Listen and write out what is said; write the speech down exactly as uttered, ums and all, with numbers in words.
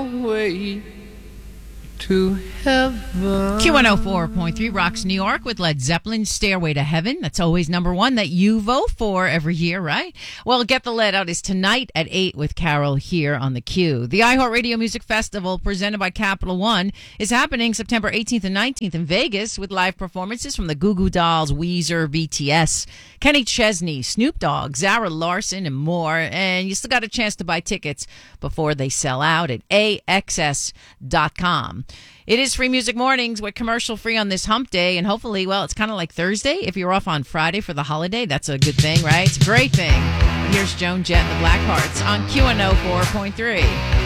way to heaven. Q one oh four point three rocks New York with Led Zeppelin, Stairway to Heaven. That's always number one that you vote for every year, right? Well, Get the Lead Out is tonight at eight with Carol here on the Q. The iHeartRadio Music Festival, presented by Capital One, is happening September eighteenth and nineteenth in Vegas with live performances from the Goo Goo Dolls, Weezer, B T S, Kenny Chesney, Snoop Dogg, Zara Larson, and more. And you still got a chance to buy tickets before they sell out at A X S dot com. It is Free Music Mornings. We're commercial free on this hump day, and hopefully, well, it's kind of like Thursday. If you're off on Friday for the holiday, that's a good thing, right? It's a great thing. Here's Joan Jett and the Blackhearts on Q one oh four point three.